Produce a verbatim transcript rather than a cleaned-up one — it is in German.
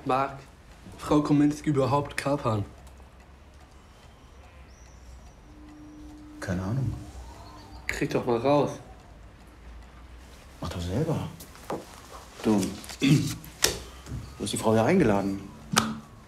Mag Frau Kominski überhaupt kapern? Keine Ahnung. Krieg doch mal raus. Mach doch selber. Du, du hast die Frau ja eingeladen.